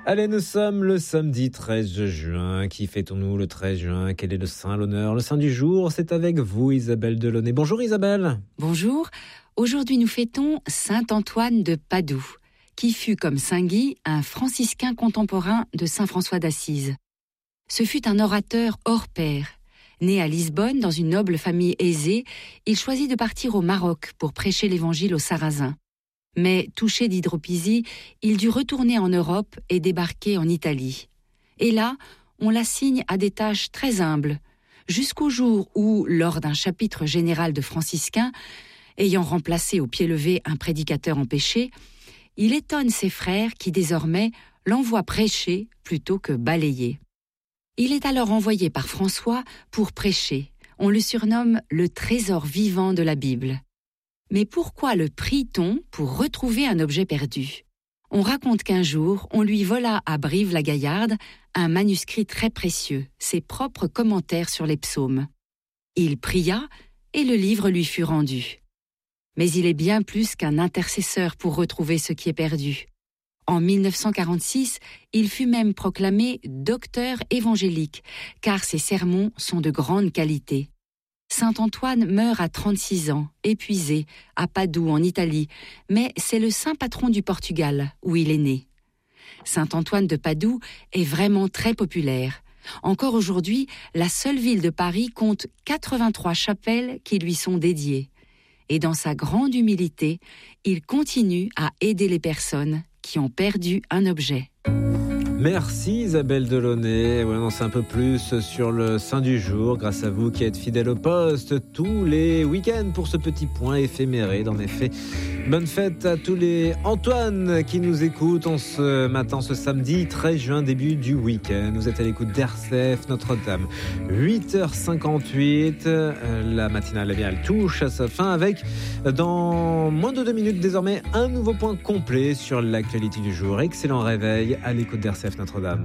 Allez, nous sommes le samedi 13 juin. Qui fêtons-nous le 13 juin? Quel est le saint, l'honneur, le saint du jour? C'est avec vous, Isabelle Delaunay. Bonjour Isabelle. Bonjour. Aujourd'hui, nous fêtons saint Antoine de Padoue, qui fut, comme saint Guy, un franciscain contemporain de saint François d'Assise. Ce fut un orateur hors pair. Né à Lisbonne, dans une noble famille aisée, il choisit de partir au Maroc pour prêcher l'évangile aux Sarrasins. Mais, touché d'hydropisie, il dut retourner en Europe et débarquer en Italie. Et là, on l'assigne à des tâches très humbles, jusqu'au jour où, lors d'un chapitre général de franciscains, ayant remplacé au pied levé un prédicateur empêché, il étonne ses frères qui, désormais, l'envoient prêcher plutôt que balayer. Il est alors envoyé par François pour prêcher. On le surnomme le trésor vivant de la Bible. Mais pourquoi le prie-t-on pour retrouver un objet perdu? On raconte qu'un jour, on lui vola à Brive-la-Gaillarde un manuscrit très précieux, ses propres commentaires sur les psaumes. Il pria et le livre lui fut rendu. Mais il est bien plus qu'un intercesseur pour retrouver ce qui est perdu. En 1946, il fut même proclamé docteur évangélique, car ses sermons sont de grande qualité. Saint Antoine meurt à 36 ans, épuisé, à Padoue en Italie, mais c'est le saint patron du Portugal, où il est né. Saint Antoine de Padoue est vraiment très populaire. Encore aujourd'hui, la seule ville de Paris compte 83 chapelles qui lui sont dédiées. Et dans sa grande humilité, il continue à aider les personnes qui ont perdu un objet. Merci Isabelle Delaunay. On en sait un peu plus sur le saint du jour grâce à vous qui êtes fidèle au poste tous les week-ends pour ce petit point éphéméride. En effet, bonne fête à tous les Antoine qui nous écoutent en ce matin, ce samedi 13 juin, début du week-end. Vous êtes à l'écoute d'RCF Notre-Dame. 8h58, la matinale, elle touche à sa fin avec, dans moins de 2 minutes désormais, un nouveau point complet sur l'actualité du jour. Excellent réveil à l'écoute d'RCF Notre-Dame.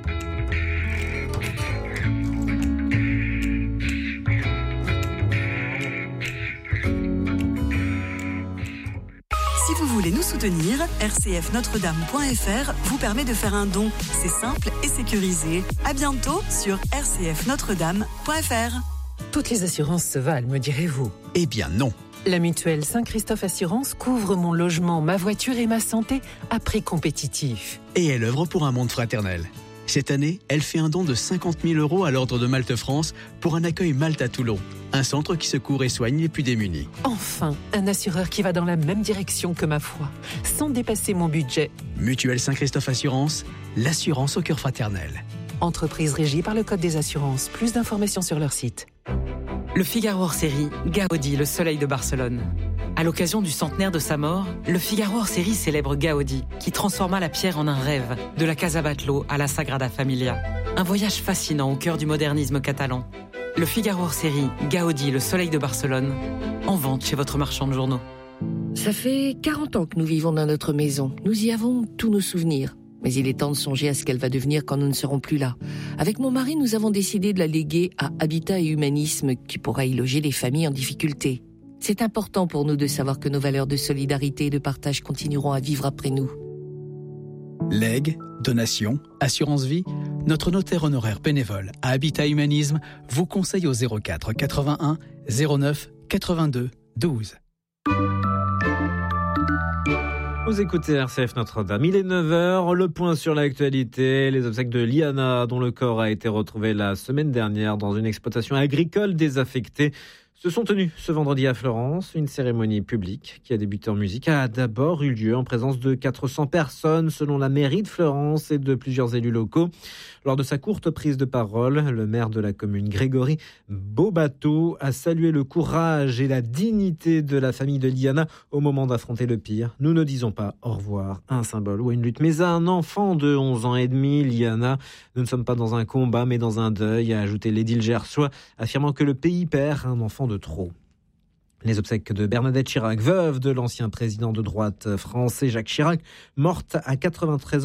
Si vous voulez nous soutenir, rcfnotredame.fr vous permet de faire un don. C'est simple et sécurisé. À bientôt sur rcfnotredame.fr. Toutes les assurances se valent, me direz-vous? Eh bien non. La mutuelle Saint-Christophe Assurance couvre mon logement, ma voiture et ma santé à prix compétitif. Et elle œuvre pour un monde fraternel. Cette année, elle fait un don de 50 000 € à l'Ordre de Malte France pour un accueil Malte à Toulon, un centre qui secourt et soigne les plus démunis. Enfin, un assureur qui va dans la même direction que ma foi, sans dépasser mon budget. Mutuelle Saint-Christophe Assurance, l'assurance au cœur fraternel. Entreprise régie par le Code des assurances. Plus d'informations sur leur site. Le Figaro hors-série, Gaudi, le soleil de Barcelone. À l'occasion du centenaire de sa mort, le Figaro hors-série célèbre Gaudi, qui transforma la pierre en un rêve, de la Casa Batlló à la Sagrada Familia. Un voyage fascinant au cœur du modernisme catalan. Le Figaro hors-série, Gaudi, le soleil de Barcelone, en vente chez votre marchand de journaux. Ça fait 40 ans que nous vivons dans notre maison. Nous y avons tous nos souvenirs. Mais il est temps de songer à ce qu'elle va devenir quand nous ne serons plus là. Avec mon mari, nous avons décidé de la léguer à Habitat et Humanisme, qui pourra y loger les familles en difficulté. C'est important pour nous de savoir que nos valeurs de solidarité et de partage continueront à vivre après nous. Legs, donations, assurance vie, notre notaire honoraire bénévole à Habitat Humanisme vous conseille au 04 81 09 82 12. Vous écoutez RCF Notre-Dame, il est 9h, le point sur l'actualité, les obsèques de Liana, dont le corps a été retrouvé la semaine dernière dans une exploitation agricole désaffectée, se sont tenues ce vendredi à Florence. Une cérémonie publique qui a débuté en musique a d'abord eu lieu en présence de 400 personnes selon la mairie de Florence et de plusieurs élus locaux. Lors de sa courte prise de parole, le maire de la commune, Grégory Beaubateau, a salué le courage et la dignité de la famille de Liana au moment d'affronter le pire. Nous ne disons pas au revoir à un symbole ou à une lutte, mais à un enfant de 11 ans et demi, Liana. Nous ne sommes pas dans un combat, mais dans un deuil, a ajouté l'édile gersois, affirmant que le pays perd un enfant de trop. Les obsèques de Bernadette Chirac, veuve de l'ancien président de droite français Jacques Chirac, morte à 93 ans,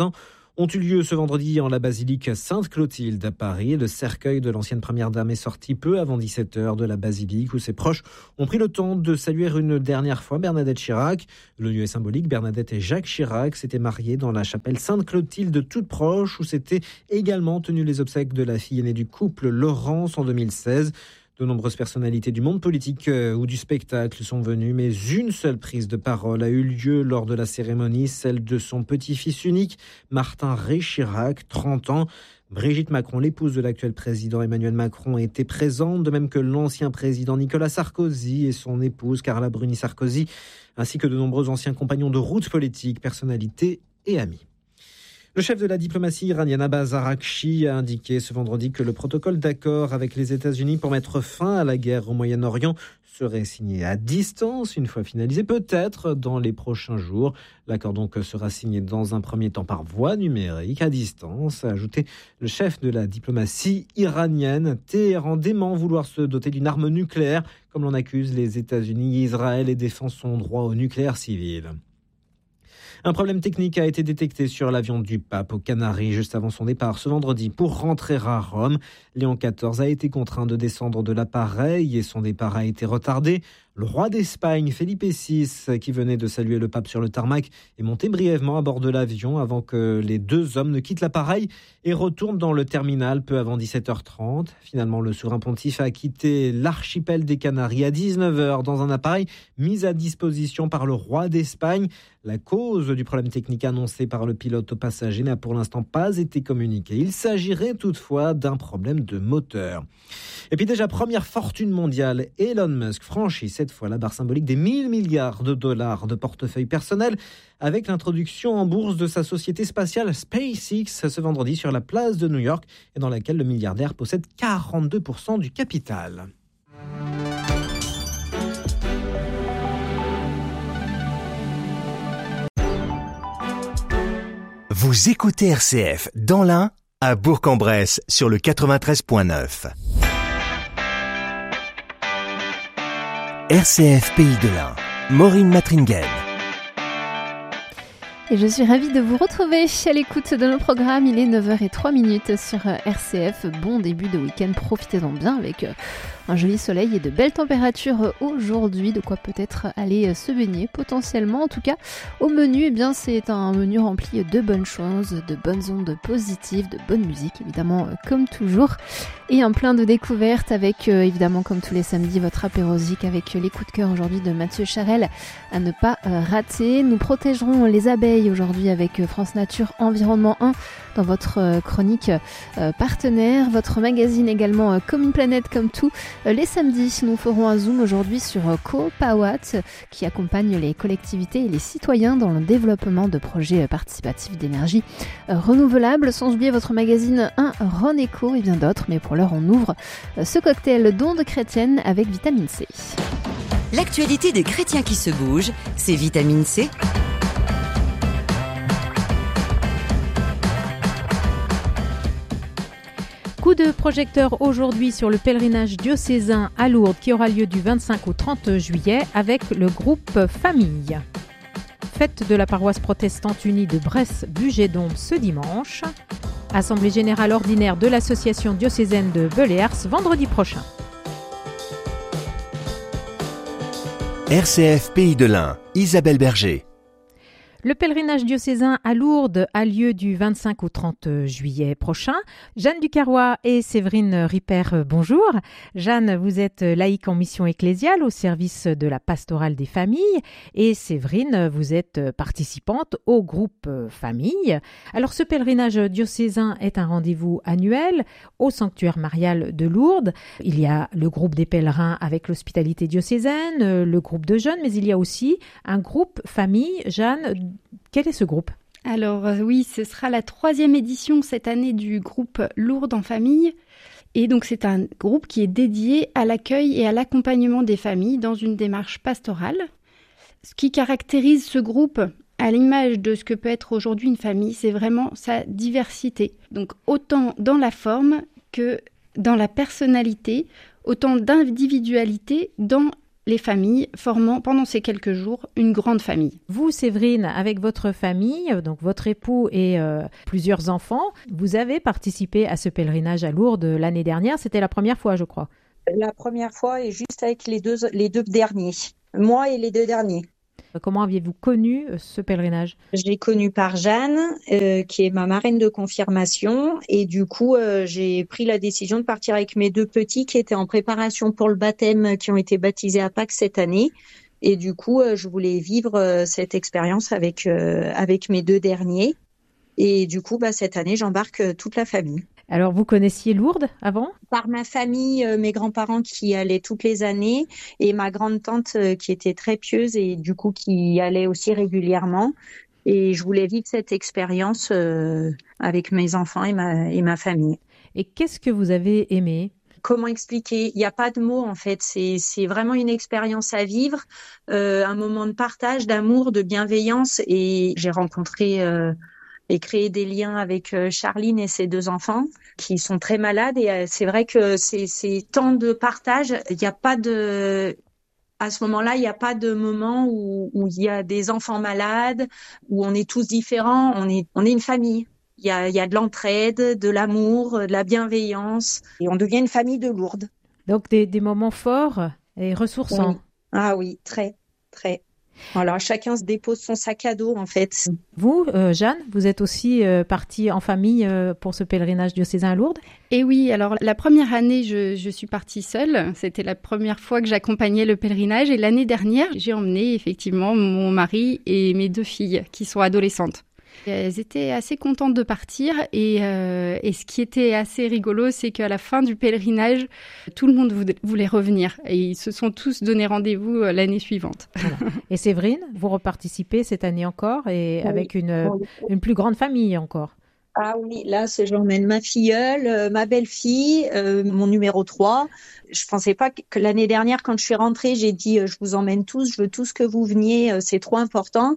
ont eu lieu ce vendredi en la basilique Sainte-Clotilde à Paris. Le cercueil de l'ancienne première dame est sorti peu avant 17h de la basilique où ses proches ont pris le temps de saluer une dernière fois Bernadette Chirac. Le lieu est symbolique. Bernadette et Jacques Chirac s'étaient mariés dans la chapelle Sainte-Clotilde toute proche où s'étaient également tenues les obsèques de la fille aînée du couple, Laurence, en 2016. De nombreuses personnalités du monde politique ou du spectacle sont venues, mais une seule prise de parole a eu lieu lors de la cérémonie, celle de son petit-fils unique, Martin Rey Chirac, 30 ans. Brigitte Macron, l'épouse de l'actuel président Emmanuel Macron, était présente, de même que l'ancien président Nicolas Sarkozy et son épouse Carla Bruni Sarkozy, ainsi que de nombreux anciens compagnons de route politique, personnalités et amis. Le chef de la diplomatie iranienne Abbas Araghchi a indiqué ce vendredi que le protocole d'accord avec les États-Unis pour mettre fin à la guerre au Moyen-Orient serait signé à distance, une fois finalisé, peut-être dans les prochains jours. L'accord donc sera signé dans un premier temps par voie numérique, à distance, a ajouté le chef de la diplomatie iranienne. Téhéran dément vouloir se doter d'une arme nucléaire, comme l'en accusent les États-Unis. Israël et défend son droit au nucléaire civil. Un problème technique a été détecté sur l'avion du pape aux Canaries juste avant son départ ce vendredi pour rentrer à Rome. Léon XIV a été contraint de descendre de l'appareil et son départ a été retardé. Le roi d'Espagne, Felipe VI, qui venait de saluer le pape sur le tarmac, est monté brièvement à bord de l'avion avant que les deux hommes ne quittent l'appareil et retournent dans le terminal peu avant 17h30. Finalement, le souverain pontife a quitté l'archipel des Canaries à 19h dans un appareil mis à disposition par le roi d'Espagne. La cause du problème technique annoncé par le pilote aux passagers n'a pour l'instant pas été communiquée. Il s'agirait toutefois d'un problème de moteur. Et puis déjà, première fortune mondiale, Elon Musk franchit cette fois la barre symbolique des 1000 milliards de dollars de portefeuille personnel avec l'introduction en bourse de sa société spatiale SpaceX ce vendredi sur la place de New York et dans laquelle le milliardaire possède 42% du capital. Vous écoutez RCF dans l'Ain, à Bourg-en-Bresse sur le 93.9. RCF Pays de l'Ain, Maureen Matringen. Et je suis ravie de vous retrouver à l'écoute de nos programmes. Il est 9h03 sur RCF. Bon début de week-end, profitez-en bien avec un joli soleil et de belles températures aujourd'hui. De quoi peut-être aller se baigner potentiellement. En tout cas, au menu, eh bien, c'est un menu rempli de bonnes choses, de bonnes ondes positives, de bonne musique, évidemment, comme toujours. Et un plein de découvertes avec, évidemment, comme tous les samedis, votre apérosique avec les coups de cœur aujourd'hui de Mathieu Charel à ne pas rater. Nous protégerons les abeilles aujourd'hui avec France Nature Environnement 1 dans votre chronique partenaire, votre magazine également Comme une planète comme tout. Les samedis, nous ferons un zoom aujourd'hui sur Coopawatt qui accompagne les collectivités et les citoyens dans le développement de projets participatifs d'énergie renouvelable. Sans oublier votre magazine 1 Renéco et bien d'autres, mais pour l'heure on ouvre ce cocktail d'ondes chrétiennes avec vitamine C. L'actualité des chrétiens qui se bougent, c'est vitamine C. Coup de projecteur aujourd'hui sur le pèlerinage diocésain à Lourdes qui aura lieu du 25 au 30 juillet avec le groupe Famille. Fête de la paroisse protestante unie de Bresse-Bugey-Dombes ce dimanche. Assemblée générale ordinaire de l'association diocésaine de Bellers vendredi prochain. RCF Pays de l'Ain, Isabelle Berger. Le pèlerinage diocésain à Lourdes a lieu du 25 au 30 juillet prochain. Jeanne Ducarrois et Séverine Ripper, bonjour. Jeanne, vous êtes laïque en mission ecclésiale au service de la pastorale des familles et Séverine, vous êtes participante au groupe Famille. Alors ce pèlerinage diocésain est un rendez-vous annuel au sanctuaire marial de Lourdes. Il y a le groupe des pèlerins avec l'hospitalité diocésaine, le groupe de jeunes, mais il y a aussi un groupe Famille. Jeanne, quel est ce groupe ? Alors oui, ce sera la 3e édition cette année du groupe Lourdes en famille. Et donc c'est un groupe qui est dédié à l'accueil et à l'accompagnement des familles dans une démarche pastorale. Ce qui caractérise ce groupe, à l'image de ce que peut être aujourd'hui une famille, c'est vraiment sa diversité. Donc autant dans la forme que dans la personnalité, autant d'individualité dans les familles, formant pendant ces quelques jours une grande famille. Vous, Séverine, avec votre famille, donc votre époux et plusieurs enfants, vous avez participé à ce pèlerinage à Lourdes l'année dernière. C'était la première fois, je crois. La première fois et juste avec les deux derniers. Moi et les 2 derniers. Comment aviez-vous connu ce pèlerinage ? J'ai connu par Jeanne, qui est ma marraine de confirmation. Et du coup, j'ai pris la décision de partir avec mes 2 petits qui étaient en préparation pour le baptême, qui ont été baptisés à Pâques cette année. Et du coup, je voulais vivre cette expérience avec mes 2 derniers. Et du coup, cette année, j'embarque toute la famille. Alors, vous connaissiez Lourdes avant ? Par ma famille, mes grands-parents qui y allaient toutes les années et ma grande-tante qui était très pieuse et du coup qui y allait aussi régulièrement. Et je voulais vivre cette expérience avec mes enfants et ma famille. Et qu'est-ce que vous avez aimé ? Comment expliquer ? Il n'y a pas de mots en fait. C'est vraiment une expérience à vivre, un moment de partage, d'amour, de bienveillance. Et j'ai rencontré et créé des liens avec Charline et ses 2 enfants qui sont très malades. Et c'est vrai que c'est tant de partage. Il n'y a pas de... À ce moment-là, il n'y a pas de moment où il y a des enfants malades, où on est tous différents. On est une famille. Il y a de l'entraide, de l'amour, de la bienveillance. Et on devient une famille de Lourdes. Donc des moments forts et ressourçants. Oui. Ah oui, très, très. Alors, chacun se dépose son sac à dos, en fait. Vous, Jeanne, vous êtes aussi partie en famille pour ce pèlerinage diocésain à Lourdes ? Et oui, alors la première année, je suis partie seule. C'était la première fois que j'accompagnais le pèlerinage. Et l'année dernière, j'ai emmené effectivement mon mari et mes 2 filles qui sont adolescentes. Elles étaient assez contentes de partir et ce qui était assez rigolo, c'est qu'à la fin du pèlerinage, tout le monde voulait revenir et ils se sont tous donné rendez-vous l'année suivante. Voilà. Et Séverine, vous reparticipez cette année encore et avec une plus grande famille encore. Ah oui, là, j'emmène ma filleule, ma belle-fille, mon numéro 3. Je pensais pas que l'année dernière, quand je suis rentrée, j'ai dit je vous emmène tous, je veux tous que vous veniez, c'est trop important.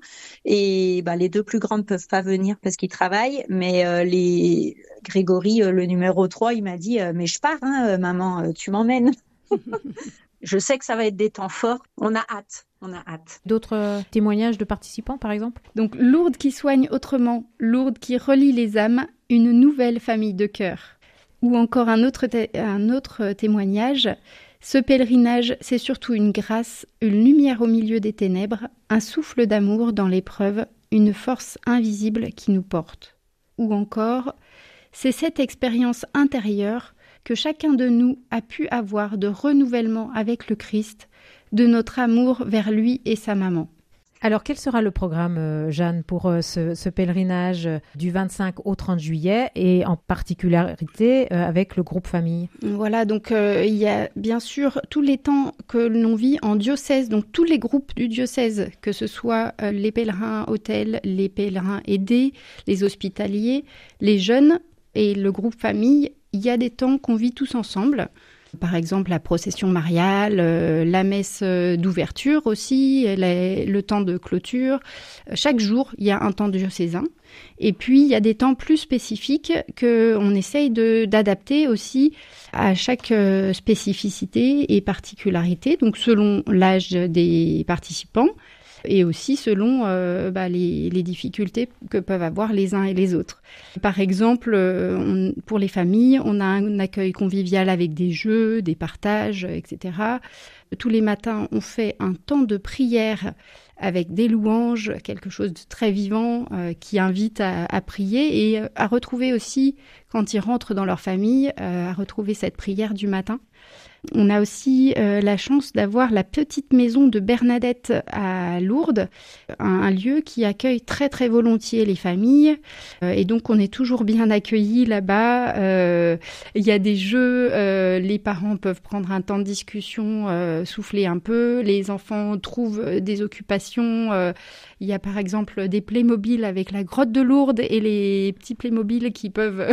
Et les 2 plus grandes peuvent pas venir parce qu'ils travaillent, mais Grégory, le numéro 3, il m'a dit mais je pars, maman, tu m'emmènes. Je sais que ça va être des temps forts. On a hâte. D'autres témoignages de participants, par exemple ? Donc, Lourdes qui soigne autrement, Lourdes qui relie les âmes, une nouvelle famille de cœur. Ou encore un autre témoignage. Ce pèlerinage, c'est surtout une grâce, une lumière au milieu des ténèbres, un souffle d'amour dans l'épreuve, une force invisible qui nous porte. Ou encore, c'est cette expérience intérieure que chacun de nous a pu avoir de renouvellement avec le Christ, de notre amour vers lui et sa maman. Alors, quel sera le programme, Jeanne, pour ce pèlerinage du 25 au 30 juillet et en particularité avec le groupe famille ? Voilà, donc il y a bien sûr tous les temps que l'on vit en diocèse, donc tous les groupes du diocèse, que ce soit les pèlerins hôtels, les pèlerins aidés, les hospitaliers, les jeunes et le groupe famille. Il y a des temps qu'on vit tous ensemble. Par exemple, la procession mariale, la messe d'ouverture aussi, le temps de clôture. Chaque jour, il y a un temps diocésain. Et puis, il y a des temps plus spécifiques qu'on essaye d'adapter aussi à chaque spécificité et particularité, donc selon l'âge des participants et aussi selon les difficultés que peuvent avoir les uns et les autres. Par exemple, pour les familles, on a un accueil convivial avec des jeux, des partages, etc. Tous les matins, on fait un temps de prière avec des louanges, quelque chose de très vivant qui invite à prier et à retrouver aussi, quand ils rentrent dans leur famille, à retrouver cette prière du matin. On a aussi la chance d'avoir la petite maison de Bernadette à Lourdes, un lieu qui accueille très très volontiers les familles et donc on est toujours bien accueillis là-bas. Il y a des jeux, les parents peuvent prendre un temps de discussion, souffler un peu, les enfants trouvent des occupations. Il y a par exemple des Playmobil avec la grotte de Lourdes et les petits Playmobil qui peuvent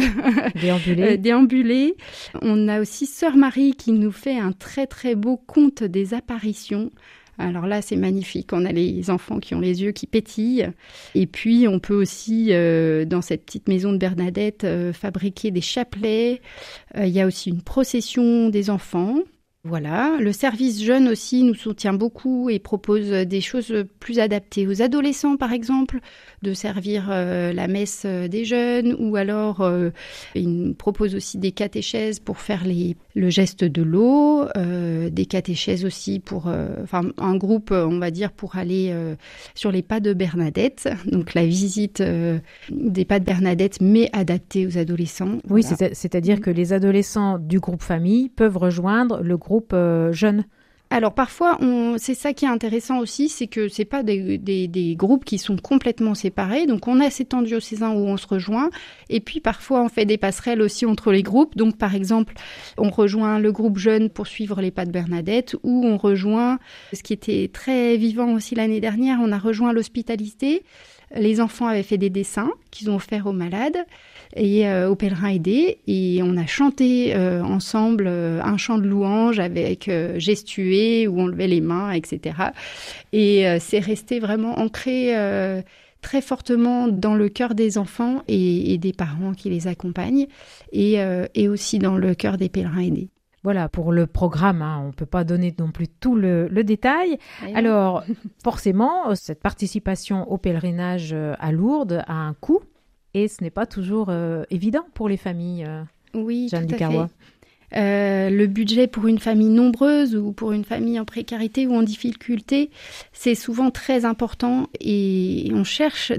déambuler. On a aussi Sœur Marie qui nous fait un très très beau conte des apparitions. Alors là, c'est magnifique. On a les enfants qui ont les yeux qui pétillent. Et puis, on peut aussi, dans cette petite maison de Bernadette, fabriquer des chapelets. Il y a aussi une procession des enfants. Voilà, le service jeune aussi nous soutient beaucoup et propose des choses plus adaptées aux adolescents, par exemple, de servir la messe des jeunes, ou alors il nous propose aussi des catéchèses pour faire le geste de l'eau, des catéchèses aussi pour, un groupe, on va dire, pour aller sur les pas de Bernadette, donc la visite des pas de Bernadette, mais adaptée aux adolescents. Oui, voilà. c'est-à-dire que les adolescents du groupe famille peuvent rejoindre le groupe jeune. Alors parfois, c'est ça qui est intéressant aussi, c'est que c'est pas des groupes qui sont complètement séparés. Donc on a ces temps diocésains où on se rejoint, et puis parfois on fait des passerelles aussi entre les groupes. Donc par exemple, on rejoint le groupe jeune pour suivre les pas de Bernadette, ou on rejoint, ce qui était très vivant aussi l'année dernière, on a rejoint l'hospitalité. Les enfants avaient fait des dessins qu'ils ont offerts aux malades et aux pèlerins aidés, et on a chanté ensemble un chant de louange avec gestué où on levait les mains, etc. Et c'est resté vraiment ancré très fortement dans le cœur des enfants et des parents qui les accompagnent, et aussi dans le cœur des pèlerins aidés. Voilà, pour le programme, on ne peut pas donner non plus tout le détail. Alors, forcément, cette participation au pèlerinage à Lourdes a un coût, et ce n'est pas toujours évident pour les familles. Oui, Jeanne tout à Ducarrois. fait. Le budget pour une famille nombreuse ou pour une famille en précarité ou en difficulté, c'est souvent très important, et on cherche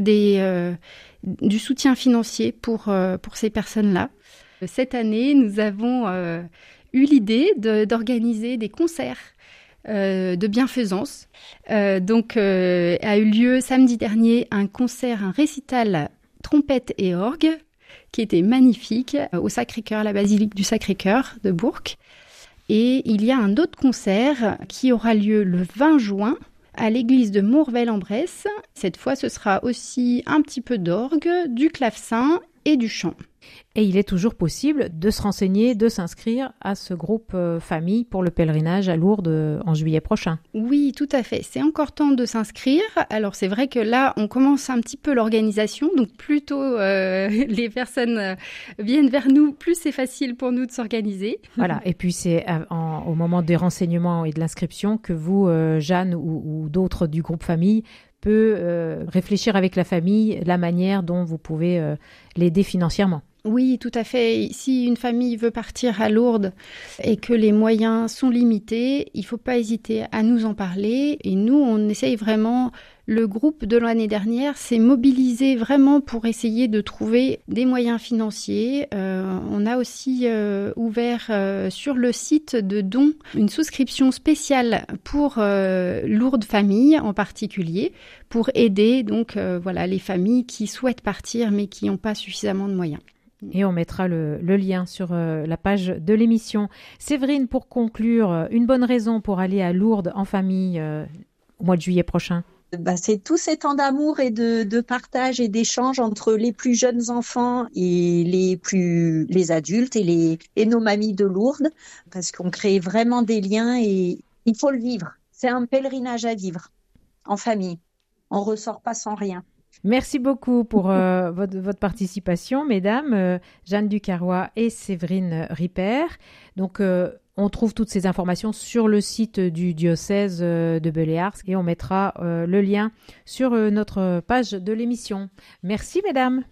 du soutien financier pour ces personnes-là. Cette année, nous avons eu l'idée d'organiser des concerts de bienfaisance. Donc, a eu lieu samedi dernier un récital trompette et orgue qui était magnifique au Sacré-Cœur, la basilique du Sacré-Cœur de Bourg. Et il y a un autre concert qui aura lieu le 20 juin à l'église de Mourvel-en-Bresse. Cette fois, ce sera aussi un petit peu d'orgue, du clavecin et du chant. Et il est toujours possible de se renseigner, de s'inscrire à ce groupe famille pour le pèlerinage à Lourdes en juillet prochain. Oui, tout à fait. C'est encore temps de s'inscrire. Alors c'est vrai que là, on commence un petit peu l'organisation. Donc plus tôt les personnes viennent vers nous, plus c'est facile pour nous de s'organiser. Voilà. Et puis c'est au moment des renseignements et de l'inscription que vous, Jeanne, ou d'autres du groupe famille, peut réfléchir avec la famille la manière dont vous pouvez l'aider financièrement. Oui, tout à fait. Si une famille veut partir à Lourdes et que les moyens sont limités, il ne faut pas hésiter à nous en parler. Et nous, on essaye vraiment, le groupe de l'année dernière s'est mobilisé vraiment pour essayer de trouver des moyens financiers. On a aussi ouvert sur le site de dons une souscription spéciale pour Lourdes Famille en particulier, pour aider donc les familles qui souhaitent partir mais qui n'ont pas suffisamment de moyens. Et on mettra le lien sur la page de l'émission. Séverine, pour conclure, une bonne raison pour aller à Lourdes en famille au mois de juillet prochain? C'est tous ces temps d'amour et de partage et d'échange entre les plus jeunes enfants et les adultes et nos mamies de Lourdes, parce qu'on crée vraiment des liens et il faut le vivre. C'est un pèlerinage à vivre en famille. On ressort pas sans rien. Merci beaucoup pour votre participation, mesdames, Jeanne Ducarrois et Séverine Ripert. Donc, on trouve toutes ces informations sur le site du diocèse de Belley-Ars et on mettra le lien sur notre page de l'émission. Merci, mesdames.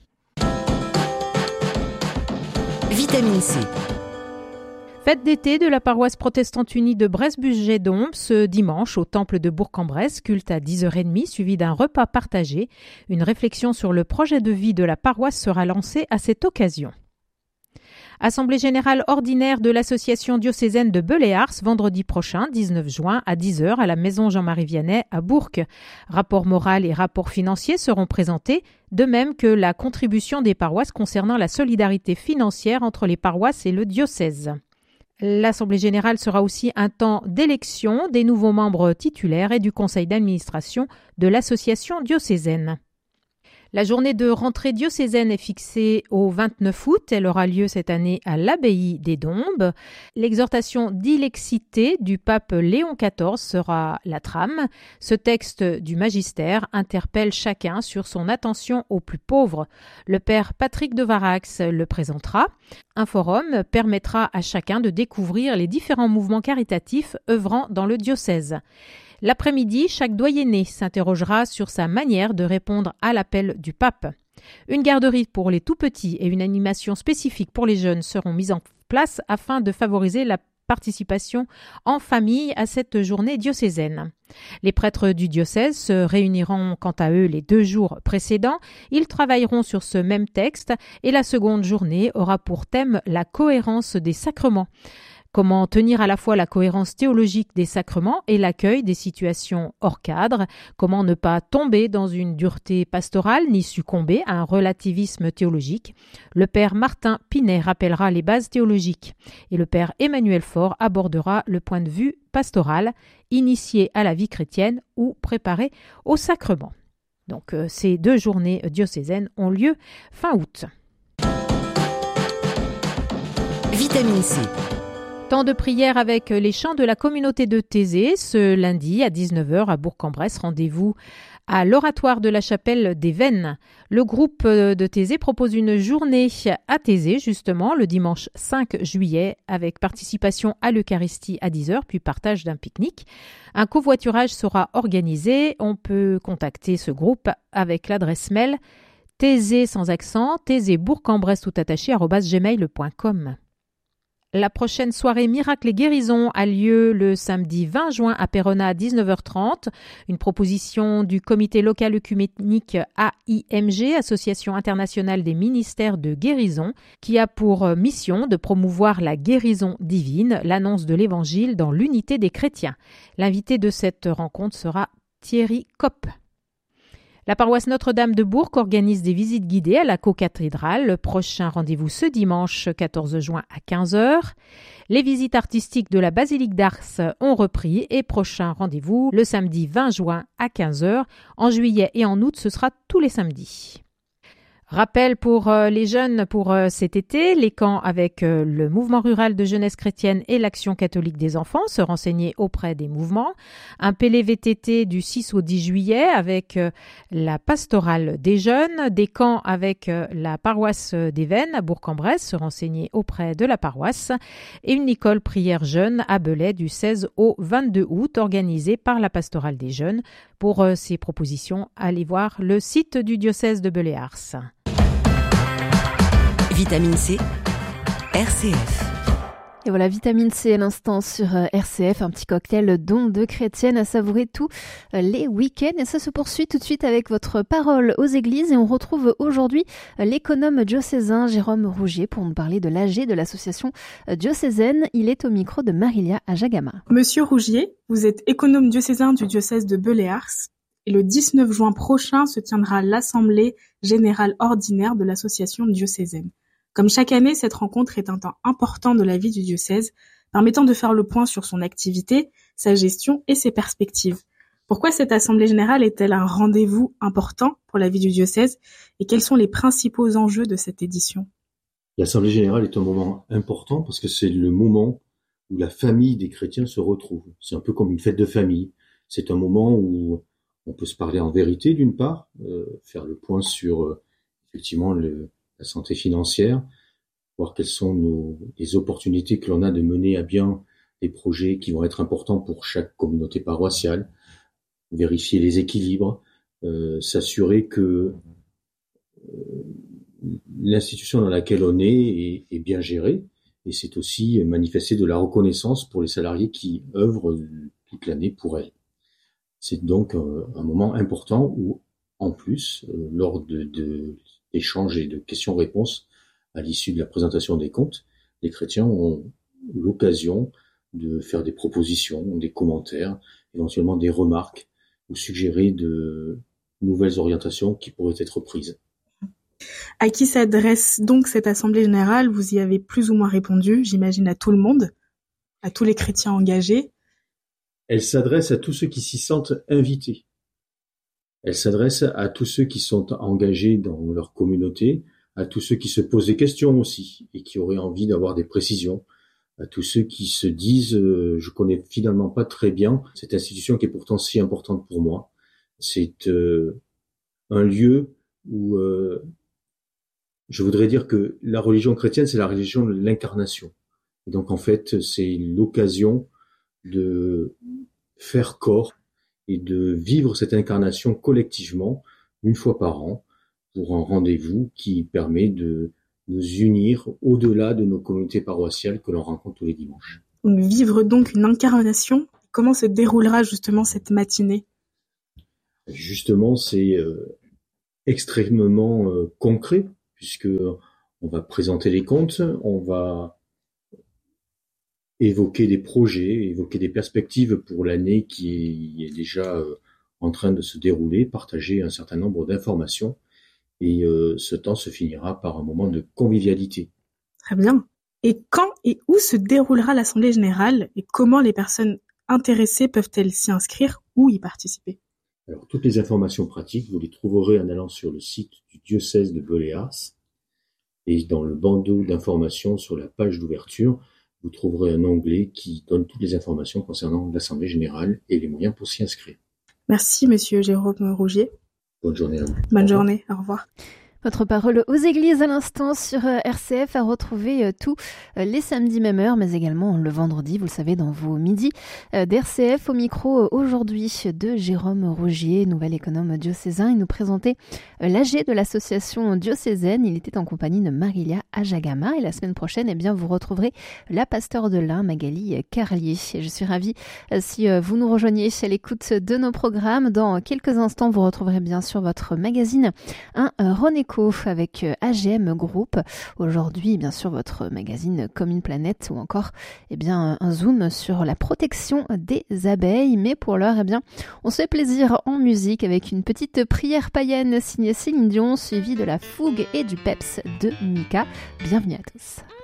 Vitamine C. Fête d'été de la paroisse protestante unie de Bresse-Bugey-Dombes ce dimanche au temple de Bourg-en-Bresse, culte à 10h30 suivi d'un repas partagé. Une réflexion sur le projet de vie de la paroisse sera lancée à cette occasion. Assemblée générale ordinaire de l'association diocésaine de Belley-Ars vendredi prochain, 19 juin à 10h à la maison Jean-Marie Vianney à Bourg. Rapport moral et rapport financier seront présentés, de même que la contribution des paroisses concernant la solidarité financière entre les paroisses et le diocèse. L'Assemblée générale sera aussi un temps d'élection des nouveaux membres titulaires et du conseil d'administration de l'association diocésaine. La journée de rentrée diocésaine est fixée au 29 août. Elle aura lieu cette année à l'abbaye des Dombes. L'exhortation d'ilexité du pape Léon XIV sera la trame. Ce texte du magistère interpelle chacun sur son attention aux plus pauvres. Le père Patrick de Varax le présentera. Un forum permettra à chacun de découvrir les différents mouvements caritatifs œuvrant dans le diocèse. L'après-midi, chaque doyenné s'interrogera sur sa manière de répondre à l'appel du pape. Une garderie pour les tout-petits et une animation spécifique pour les jeunes seront mises en place afin de favoriser la participation en famille à cette journée diocésaine. Les prêtres du diocèse se réuniront quant à eux les 2 jours précédents. Ils travailleront sur ce même texte et la seconde journée aura pour thème la cohérence des sacrements. Comment tenir à la fois la cohérence théologique des sacrements et l'accueil des situations hors cadre? Comment ne pas tomber dans une dureté pastorale ni succomber à un relativisme théologique? Le père Martin Pinet rappellera les bases théologiques et le père Emmanuel Faure abordera le point de vue pastoral, initié à la vie chrétienne ou préparé au sacrement. Donc ces 2 journées diocésaines ont lieu fin août. Vitamine C. Temps de prière avec les chants de la communauté de Thésée ce lundi à 19h à Bourg-en-Bresse. Rendez-vous à l'oratoire de la chapelle des Vennes. Le groupe de Thésée propose une journée à Thésée, justement, le dimanche 5 juillet, avec participation à l'Eucharistie à 10h, puis partage d'un pique-nique. Un covoiturage sera organisé. On peut contacter ce groupe avec l'adresse mail thésée sans accent, thésée-bourg-en-bresse tout attaché @gmail.com. La prochaine soirée Miracle et Guérison a lieu le samedi 20 juin à Péronat à 19h30. Une proposition du comité local œcuménique AIMG, Association internationale des ministères de guérison, qui a pour mission de promouvoir la guérison divine, l'annonce de l'évangile dans l'unité des chrétiens. L'invité de cette rencontre sera Thierry Kopp. La paroisse Notre-Dame de Bourg organise des visites guidées à la cocathédrale. Le prochain rendez-vous ce dimanche 14 juin à 15h. Les visites artistiques de la basilique d'Ars ont repris et prochain rendez-vous le samedi 20 juin à 15h. En juillet et en août, ce sera tous les samedis. Rappel pour les jeunes pour cet été, les camps avec le mouvement rural de jeunesse chrétienne et l'action catholique des enfants, se renseigner auprès des mouvements. Un PLVTT du 6 au 10 juillet avec la pastorale des jeunes, des camps avec la paroisse des Vennes à Bourg-en-Bresse, se renseigner auprès de la paroisse. Et une école prière jeune à Belay du 16 au 22 août, organisée par la pastorale des jeunes. Pour ces propositions, allez voir le site du diocèse de Belay-Ars. Vitamine C, RCF. Et voilà, vitamine C à l'instant sur RCF, un petit cocktail don de chrétienne à savourer tous les week-ends. Et ça se poursuit tout de suite avec votre parole aux églises. Et on retrouve aujourd'hui l'économe diocésain Jérôme Rougier pour nous parler de l'AG de l'association diocésaine. Il est au micro de Marilia Ajagama. Monsieur Rougier, vous êtes économe diocésain du diocèse de Belay-Ars. Et le 19 juin prochain se tiendra l'Assemblée générale ordinaire de l'association diocésaine. Comme chaque année, cette rencontre est un temps important de la vie du diocèse, permettant de faire le point sur son activité, sa gestion et ses perspectives. Pourquoi cette Assemblée générale est-elle un rendez-vous important pour la vie du diocèse et quels sont les principaux enjeux de cette édition ? L'Assemblée générale est un moment important parce que c'est le moment où la famille des chrétiens se retrouve. C'est un peu comme une fête de famille. C'est un moment où on peut se parler en vérité d'une part, faire le point sur effectivement la santé financière, voir quelles sont les opportunités que l'on a de mener à bien des projets qui vont être importants pour chaque communauté paroissiale, vérifier les équilibres, s'assurer que l'institution dans laquelle on est bien gérée, et c'est aussi manifester de la reconnaissance pour les salariés qui œuvrent toute l'année pour elle. C'est donc un moment important où, en plus, lors d'échanges et de questions-réponses à l'issue de la présentation des comptes, les chrétiens ont l'occasion de faire des propositions, des commentaires, éventuellement des remarques ou suggérer de nouvelles orientations qui pourraient être prises. À qui s'adresse donc cette Assemblée générale ? Vous y avez plus ou moins répondu, j'imagine à tout le monde, à tous les chrétiens engagés. Elle s'adresse à tous ceux qui s'y sentent invités. Elle s'adresse à tous ceux qui sont engagés dans leur communauté, à tous ceux qui se posent des questions aussi et qui auraient envie d'avoir des précisions, à tous ceux qui se disent je connais finalement pas très bien cette institution qui est pourtant si importante pour moi. C'est un lieu où je voudrais dire que la religion chrétienne, c'est la religion de l'incarnation. Et donc en fait, c'est l'occasion de faire corps et de vivre cette incarnation collectivement, une fois par an, pour un rendez-vous qui permet de nous unir au-delà de nos communautés paroissiales que l'on rencontre tous les dimanches. Donc, vivre donc une incarnation, comment se déroulera justement cette matinée ? Justement, c'est extrêmement concret, puisque on va présenter les comptes, on va évoquer des projets, évoquer des perspectives pour l'année qui est déjà en train de se dérouler, partager un certain nombre d'informations, et ce temps se finira par un moment de convivialité. Très bien. Et quand et où se déroulera l'Assemblée générale et comment les personnes intéressées peuvent-elles s'y inscrire ou y participer ? Alors, toutes les informations pratiques, vous les trouverez en allant sur le site du diocèse de Belears et dans le bandeau d'informations sur la page d'ouverture, vous trouverez un onglet qui donne toutes les informations concernant l'Assemblée générale et les moyens pour s'y inscrire. Merci, monsieur Jérôme Rougier. Bonne journée à vous. Bonne journée, au revoir. Votre parole aux églises à l'instant sur RCF à retrouver tous les samedis même heure, mais également le vendredi, vous le savez, dans vos midis d'RCF. Au micro aujourd'hui de Jérôme Rougier, nouvel économe diocésain. Il nous présentait l'AG de l'association diocésaine. Il était en compagnie de Marilia Ajagama. Et la semaine prochaine, vous retrouverez la pasteure de l'Ain, Magali Carlier. Et je suis ravie si vous nous rejoignez à l'écoute de nos programmes. Dans quelques instants, vous retrouverez bien sûr votre magazine, René avec AGM Group. Aujourd'hui, bien sûr, votre magazine Comme une planète ou encore un zoom sur la protection des abeilles. Mais pour l'heure, on se fait plaisir en musique avec une petite prière païenne signée Céline Dion, suivie de la fougue et du peps de Mika. Bienvenue à tous.